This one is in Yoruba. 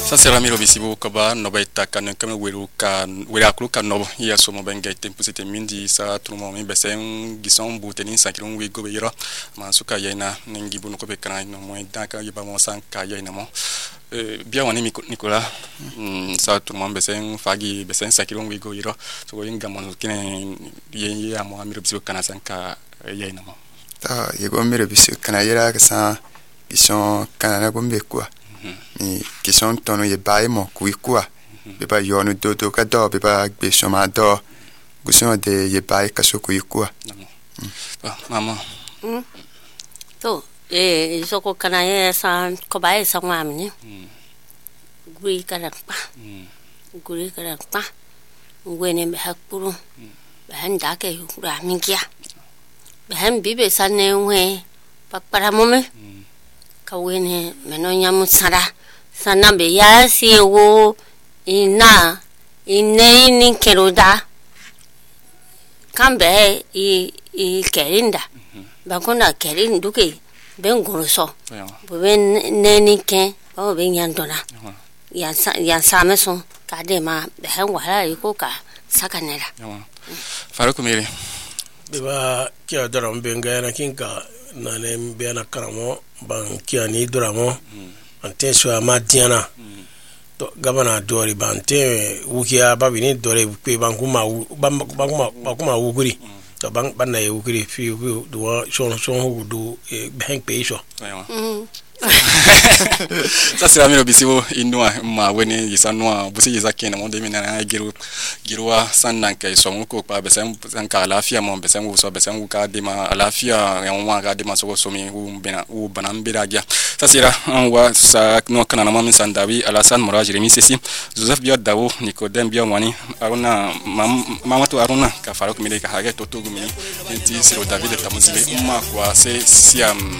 Sasa Ramiro bisibu kaba nobaita kan kame wera kluka no ya somo benga tempo sete mindi sa trumo mi besen gison buteni sakirun wi go bira masuka yaina ningi bunu ko bekana no mo daka yeba mo sanka yaina mo bia wani Nicola sa trumo besen fagi besen sakirun wi go bira so inga mo kine ya mo amiro bisibu kana sanka yaina mo ta yego mire bisibu kana yera ka sa gison kana gombe kwa ni question tono ye bae mo kuikua be ba yonu do ka do be ba be shoma do gusion de ye bae ka so kuikua mama to soko kana ye san ko bae sa ngam ni gui kala pa ngwene be hakuru be handa ke ra mingia be han bibe sanne we papara mome kawene menonya musara sanambe ya siwo ina ni keroda kambe i kerinda bakona kerinduke bengoroso boben neni ke o benyandona ya sameso kadema behan wala ikoka sakanera Faruku mire beba kia doram benga na kinka na ne bena karamo ban kia ni doramo ante so amadiana to gabana dori bante wukia babini dore pe bankuma wuguri to ban na wuguri fi do so do bank pe so Sasa Ramiro bisibu inua ma weni yisanua busi yizakena mo demi na girwa sannan kai so ko pa besen sanka lafiya mo besen wo so besen ka de ma lafiya ya mo ga de ma so mi u banan biraja sasira wa sa no kana na mamin sandawi alasan murajiri mi sesi Joseph biya dawo Nicodem biya wani aruna mama to aruna ka Faruku mi ka hage to gumi enti siro David tamuzile umma kwa se siam